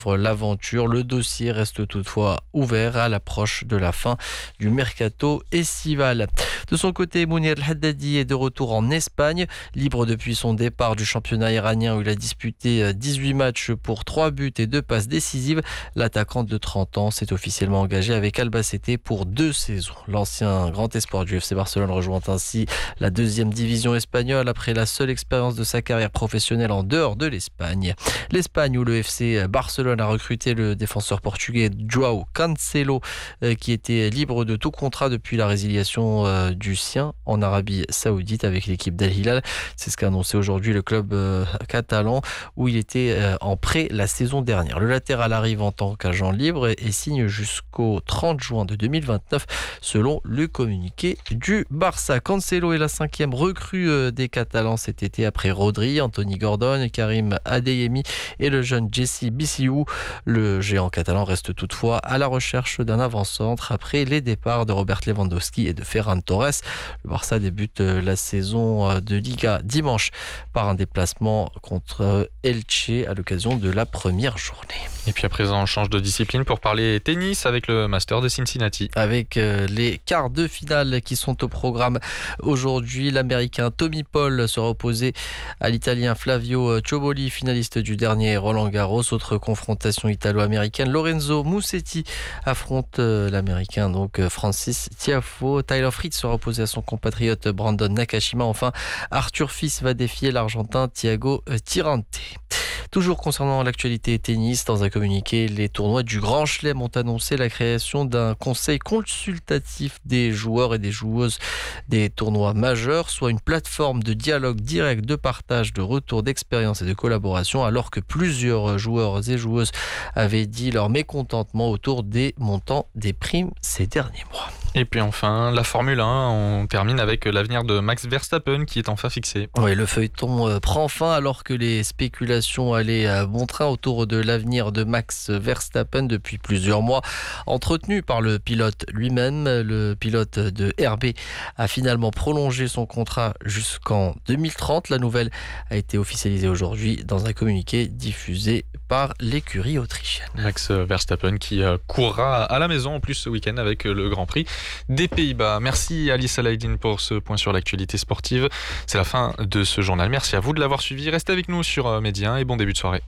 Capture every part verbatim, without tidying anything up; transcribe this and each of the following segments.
l'aventure. Le dossier reste toutefois ouvert à l'approche de la fin du mercato estival. De son côté, Mounir El Haddadi est de retour en Espagne, libre depuis son départ du championnat iranien où il a disputé dix-huit matchs pour trois buts et deux passes décisives. L'attaquant de trente ans s'est officiellement engagé avec Albacete pour deux saisons. L'ancien grand espoir du F C Barcelone rejoint ainsi la deuxième division espagnole après la seule expérience de sa carrière professionnelle en dehors de l'Espagne. L'Espagne où le F C Barcelone a recruté le défenseur portugais João Cancelo qui était libre de tout contrat depuis la résiliation du sien en Arabie Saoudite avec l'équipe d'Al Hilal. C'est ce qu'a annoncé aujourd'hui le club catalan où il était en prêt la saison dernière. Le latéral arrive en tant qu'agent libre et signe jusqu'au trente juin de deux mille vingt-neuf selon le communiqué du Barça. Cancelo est la cinquième recrue des Catalans cet été après Rodri, Anthony Gordon, Karim Adeyemi et le jeune Jesse Bissiou. Le géant catalan reste toutefois à la recherche d'un avant-centre après les départs de Robert Lewandowski et de Ferran Torres. Le Barça débute la saison de Liga dimanche par un déplacement contre Elche à l'occasion de la première journée. Et puis à présent, on change de discipline pour parler tennis avec le Master de Cincinnati. Avec les quarts de finale qui sont au programme aujourd'hui, l'Américain Tommy Paul sera opposé à l'Italien Flavio Cioboli, finaliste du dernier Roland Garros. Autre confrontation italo-américaine, Lorenzo Musetti affronte l'Américain donc Francis Tiafoe. Tyler Fritz sera opposé à son compatriote Brandon Nakashima. Enfin, Arthur Fils va défier l'Argentin Thiago Tirante. Toujours concernant l'actualité tennis, dans un communiqué, les tournois du Grand Chelem ont annoncé la création d'un conseil consultatif des joueurs et des joueuses des tournois majeurs, soit une plateforme de dialogue direct, de partage, de retour d'expérience et de collaboration, alors que plusieurs joueurs et joueuses avaient dit leur mécontentement autour des montants des primes ces derniers mois. Et puis enfin, la Formule un, on termine avec l'avenir de Max Verstappen qui est enfin fixé. Oui, le feuilleton prend fin alors que les spéculations allaient à bon train autour de l'avenir de Max Verstappen depuis plusieurs mois. Entretenu par le pilote lui-même, le pilote de R B a finalement prolongé son contrat jusqu'en deux mille trente. La nouvelle a été officialisée aujourd'hui dans un communiqué diffusé par l'écurie autrichienne. Max Verstappen qui courra à la maison en plus ce week-end avec le Grand Prix des Pays-Bas. Merci Alice Alaïdine pour ce point sur l'actualité sportive. C'est la fin de ce journal. Merci à vous de l'avoir suivi. Restez avec nous sur Medi un et bon début de soirée.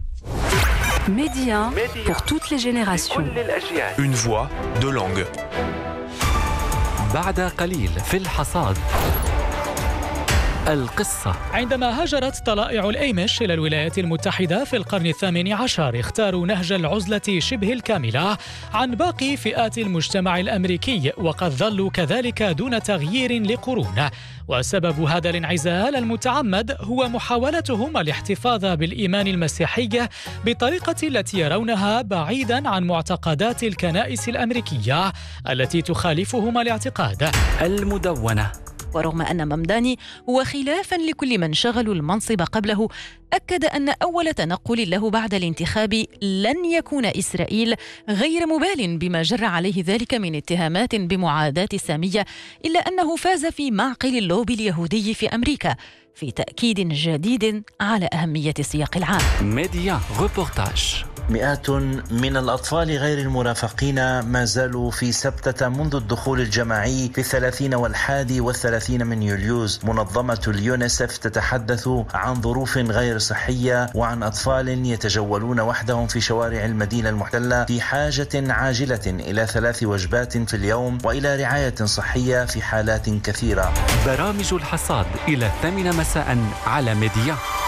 Medi un pour toutes les générations. Une voix, deux langues. بعد قليل في الحصاد القصة. عندما هاجرت طلائع الأيمش إلى الولايات المتحدة في القرن الثامن عشر اختاروا نهج العزلة شبه الكاملة عن باقي فئات المجتمع الأمريكي، وقد ظلوا كذلك دون تغيير لقرون. وسبب هذا الانعزال المتعمد هو محاولتهم الاحتفاظ بالإيمان المسيحي بطريقة التي يرونها بعيدا عن معتقدات الكنائس الأمريكية التي تخالفهم الاعتقاد. المدونة. ورغم أن ممداني هو خلافاً لكل من شغلوا المنصب قبله، أكد أن أول تنقل له بعد الانتخاب لن يكون إسرائيل، غير مبال بما جر عليه ذلك من اتهامات بمعاداة سامية، إلا أنه فاز في معقل اللوبي اليهودي في أمريكا في تأكيد جديد على أهمية السياق العام. ميديا ريبورتاج. مئات من الأطفال غير المرافقين ما زالوا في سبتة منذ الدخول الجماعي في الثلاثين والحادي والثلاثين من يوليوز. منظمة اليونيسف تتحدث عن ظروف غير صحية وعن أطفال يتجولون وحدهم في شوارع المدينة المحتلة في حاجة عاجلة إلى ثلاث وجبات في اليوم وإلى رعاية صحية في حالات كثيرة. برامج الحصاد إلى الثامنة مساء على ميديا.